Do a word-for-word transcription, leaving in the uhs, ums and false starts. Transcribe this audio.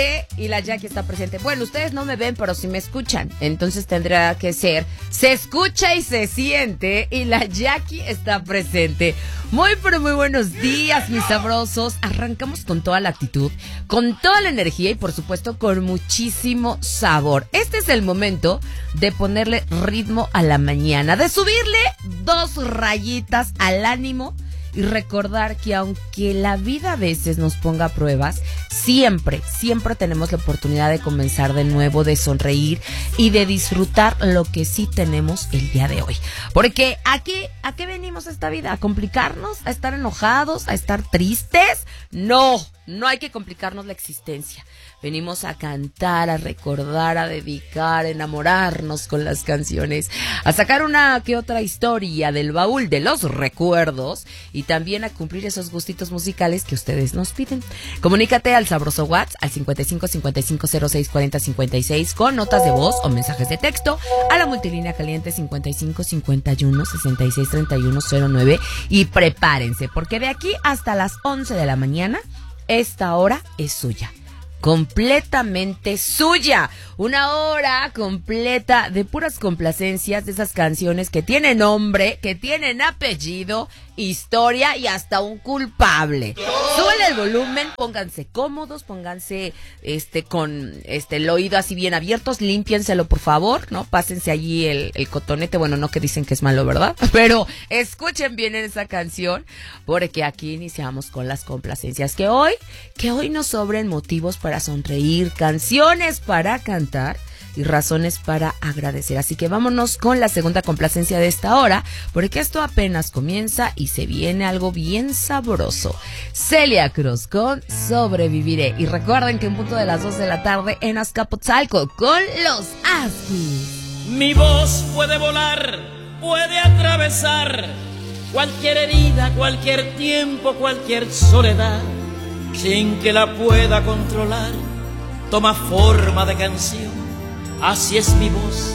Y la Jackie está presente. Bueno, ustedes no me ven, pero sí me escuchan. Entonces tendrá que ser, se escucha y se siente. Y la Jackie está presente. Muy, pero muy buenos días, mis sabrosos. Arrancamos con toda la actitud, con toda la energía y, por supuesto, con muchísimo sabor. Este es el momento de ponerle ritmo a la mañana, de subirle dos rayitas al ánimo. Y recordar que aunque la vida a veces nos ponga pruebas, siempre, siempre tenemos la oportunidad de comenzar de nuevo, de sonreír y de disfrutar lo que sí tenemos el día de hoy. Porque aquí, ¿a qué venimos a esta vida? ¿A complicarnos? ¿A estar enojados? ¿A estar tristes? No, no hay que complicarnos la existencia. Venimos a cantar, a recordar, a dedicar, a enamorarnos con las canciones, a sacar una que otra historia del baúl de los recuerdos y también a cumplir esos gustitos musicales que ustedes nos piden. Comunícate al sabroso WhatsApp al cincuenta y cinco cincuenta y cinco cero seis cuarenta cincuenta y seis con notas de voz o mensajes de texto a la multilínea caliente cincuenta y cinco cincuenta y uno sesenta y seis treinta y uno cero nueve y prepárense porque de aquí hasta las once de la mañana esta hora es suya. Completamente suya, una hora completa de puras complacencias de esas canciones que tienen nombre, que tienen apellido, historia y hasta un culpable. Suben el volumen, pónganse cómodos, pónganse este con este el oído así bien abiertos, límpienselo por favor, ¿no? Pásense allí el, el cotonete, bueno, no que dicen que es malo, ¿verdad? Pero escuchen bien esa canción, porque aquí iniciamos con las complacencias, que hoy, que hoy nos sobren motivos para sonreír, canciones para cantar y razones para agradecer. Así que vámonos con la segunda complacencia de esta hora, porque esto apenas comienza y se viene algo bien sabroso. Celia Cruz con Sobreviviré. Y recuerden que en punto de las dos de la tarde en Azcapotzalco con los Askis. Mi voz puede volar, puede atravesar cualquier herida, cualquier tiempo, cualquier soledad, sin que la pueda controlar. Toma forma de canción, así es mi voz.